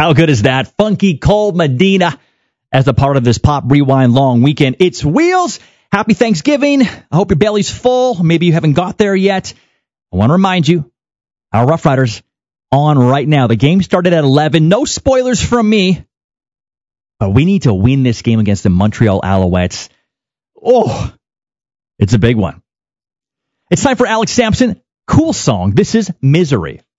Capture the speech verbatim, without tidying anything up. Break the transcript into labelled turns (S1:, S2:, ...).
S1: How good is that? Funky Cold Medina as a part of this Pop Rewind long weekend. It's Wheels. Happy Thanksgiving. I hope your belly's full. Maybe you haven't got there yet. I want to remind you, our Rough Riders on right now. The game started at eleven. No spoilers from me. But we need to win this game against the Montreal Alouettes. Oh, it's a big one. It's time for Alex Sampson. Cool song. This is Misery.